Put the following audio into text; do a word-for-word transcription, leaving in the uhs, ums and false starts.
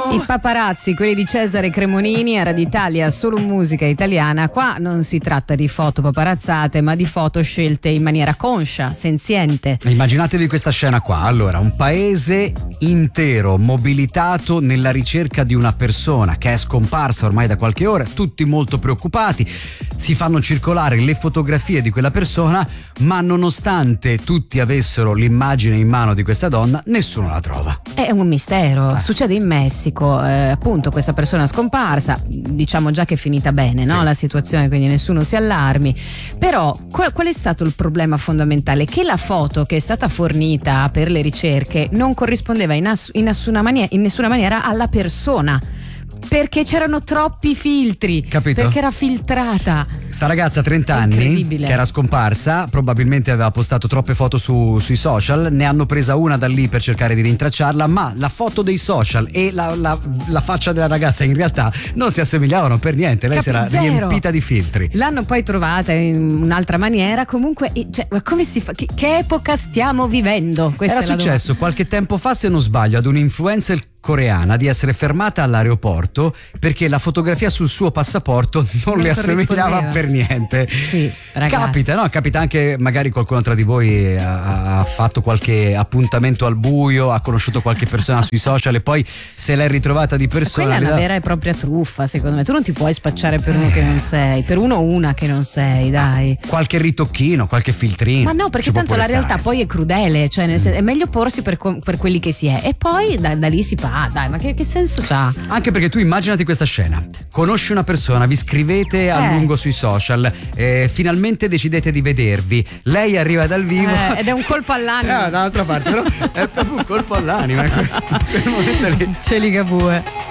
I paparazzi, quelli di Cesare Cremonini, a Radio Italia, solo musica italiana. Qua non si tratta di foto paparazzate, ma di foto scelte in maniera conscia, senziente. Immaginatevi questa scena qua. Allora, un paese intero mobilitato nella ricerca di una persona che è scomparsa ormai da qualche ora, tutti molto preoccupati. Si fanno circolare le fotografie di quella persona, ma nonostante tutti avessero l'immagine in mano di questa donna, nessuno la trova. È un mistero. Eh. Succede in Messico, eh, appunto questa persona scomparsa, diciamo già che è finita bene, no? Sì. La situazione, quindi nessuno si allarmi. Però qual, qual è stato il problema fondamentale? Che la foto che è stata fornita per le ricerche non corrispondeva in, ass- in, nessuna mani- in nessuna maniera alla persona, perché c'erano troppi filtri. Capito? Perché era filtrata. Sta ragazza, trenta anni, Incredibile. che era scomparsa, probabilmente aveva postato troppe foto su, sui social, ne hanno presa una da lì per cercare di rintracciarla, ma la foto dei social e la, la, la faccia della ragazza in realtà non si assomigliavano per niente, lei Capi- si era zero. riempita di filtri. L'hanno poi trovata in un'altra maniera. Comunque, eh, cioè, ma come si fa? Che, che epoca stiamo vivendo? Questa Era è la successo qualche tempo fa, se non sbaglio, ad un'influencer coreana di essere fermata all'aeroporto perché la fotografia sul suo passaporto non, Non le assomigliava corrispondeva. per niente. Sì, ragazzi. Capita, no? Capita anche, magari qualcuno tra di voi ha, ha fatto qualche appuntamento al buio, ha conosciuto qualche persona sui social e poi se l'è ritrovata di persona. Quella è una vera e propria truffa, secondo me. Tu non ti puoi spacciare per uno che non sei, per uno o una che non sei, dai. Qualche ritocchino, qualche filtrino. Ma no, perché ci può tanto la pure realtà stare. poi è crudele, cioè nel senso, è meglio porsi per, com- per quelli che si è e poi da, da lì si fa, dai, ma che, che senso c'ha? Anche perché tu immaginati questa scena: conosci una persona, vi scrivete a Eh. lungo sui social, eh, finalmente decidete di vedervi, lei arriva dal vivo Eh, ed è un colpo all'anima. Eh, dall'altra parte, però è proprio un colpo all'anima. Quel momento lì. C'è Ligabue.